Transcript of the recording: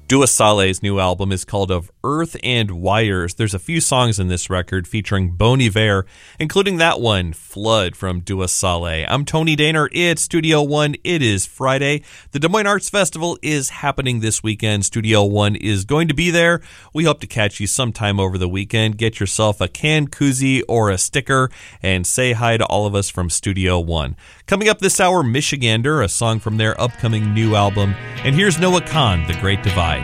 Dua Saleh's new album is called Of Earth and Wires. There's a few songs in this record featuring Bon Iver, including that one, Flood, from Dua Saleh. I'm Tony Daner. It's Studio One. It is Friday. The Des Moines Arts Festival is happening this weekend. Studio One is going to be there. We hope to catch you sometime over the weekend. Get yourself a canned koozie or a sticker and say hi to all of us from Studio One. Coming up this hour, Michigander, a song from their upcoming new album. And here's Noah Kahn, The Great Divide.